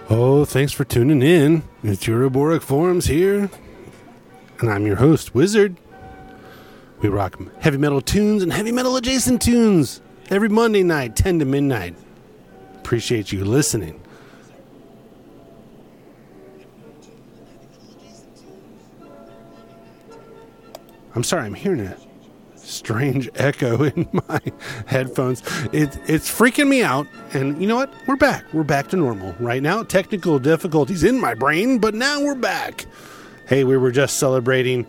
Oh, thanks for tuning in. It's Euroboric Forums here, and I'm your host, Wizard. We rock heavy metal tunes and heavy metal adjacent tunes every Monday night, 10 to midnight. Appreciate you listening. I'm sorry, I'm hearing a strange echo in my headphones. It's freaking me out. And you know what? We're back. We're back to normal right now. Technical difficulties in my brain, but now we're back. Hey, we were just celebrating?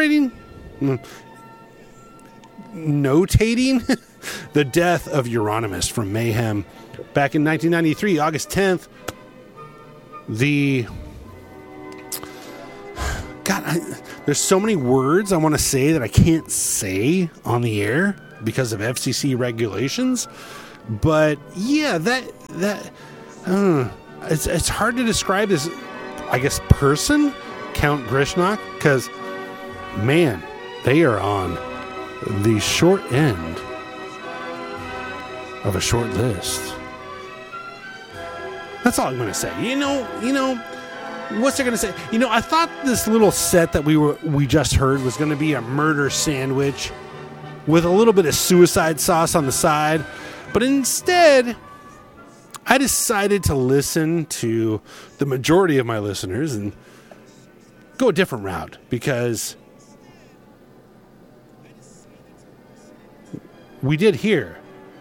Notating the death of Euronymous from Mayhem back in 1993, August 10th. There's so many words I want to say that I can't say on the air because of FCC regulations. But yeah, it's hard to describe this, I guess, person, Count Grishnak, because, man, they are on the short end of a short list. That's all I'm going to say. You know, what's there going to say? You know, I thought this little set that we just heard was going to be a murder sandwich with a little bit of suicide sauce on the side. But instead, I decided to listen to the majority of my listeners and go a different route, because we did hear.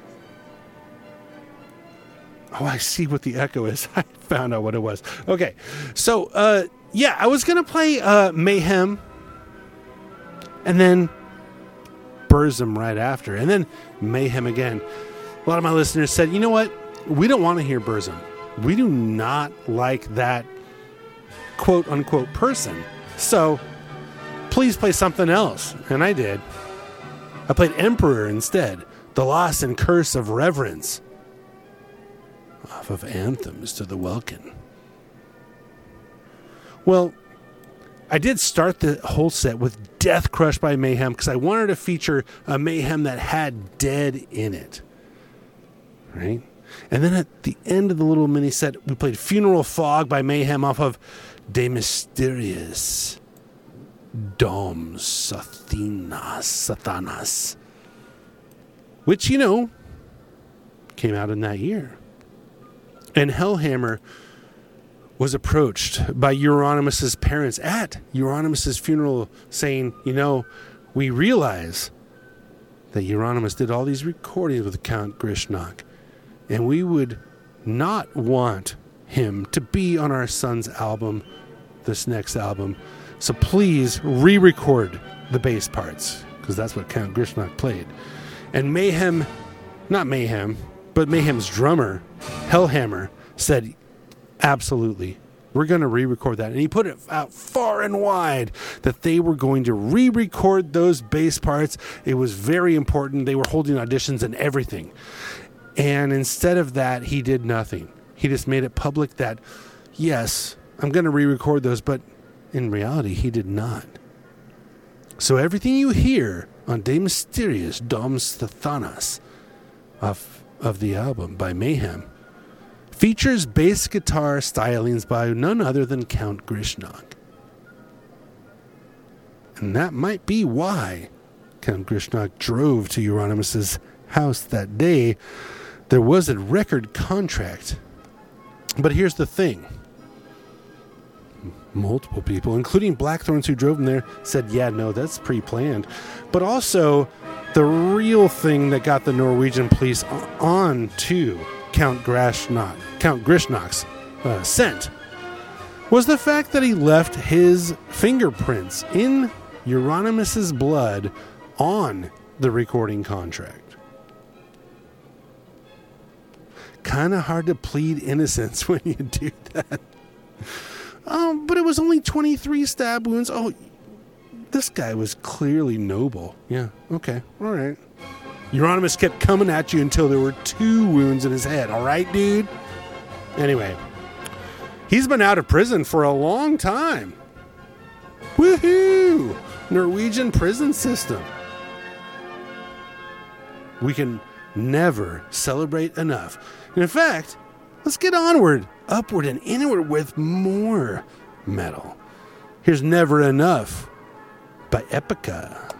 Oh, I see what the echo is. I found out what it was. Okay. So, I was going to play Mayhem and then Burzum right after, and then Mayhem again. A lot of my listeners said, you know what? We don't want to hear Burzum. We do not like that quote-unquote person. So, please play something else. And I did. I played Emperor instead. The Loss and Curse of Reverence, off of Anthems to the Welkin. Well, I did start the whole set with Death Crush by Mayhem because I wanted to feature a Mayhem that had Dead in it. Right? And then at the end of the little mini set, we played Funeral Fog by Mayhem off of De Mysteriis Dom Satanas, which, you know, came out in that year. And Hellhammer was approached by Euronymous' parents at Euronymous' funeral saying, you know, we realize that Euronymous did all these recordings with Count Grishnak, and we would not want him to be on our son's album, this next album. So please re-record the bass parts, because that's what Count Grishnak played. And Mayhem's drummer, Hellhammer, said, absolutely, we're going to re-record that. And he put it out far and wide that they were going to re-record those bass parts. It was very important. They were holding auditions and everything. And instead of that, he did nothing. He just made it public that, yes, I'm going to re-record those, but in reality, he did not. So everything you hear on De Mysteriis Dom Satanas of the album by Mayhem features bass guitar stylings by none other than Count Grishnak. And that might be why Count Grishnak drove to Euronymous' house that day. There was a record contract. But here's the thing. Multiple people, including Blackthorns who drove him there, said, yeah, no, that's pre-planned. But also, the real thing that got the Norwegian police on to Count Grishnak's scent was the fact that he left his fingerprints in Euronymous' blood on the recording contract. Kind of hard to plead innocence when you do that. But it was only 23 stab wounds. Oh, this guy was clearly noble. Yeah, okay, all right. Euronymous kept coming at you until there were 2 wounds in his head. All right, dude? Anyway, he's been out of prison for a long time. Woohoo! Norwegian prison system. We can never celebrate enough. And in fact, Let's get onward, upward, and inward with more metal. Here's Never Enough by Epica.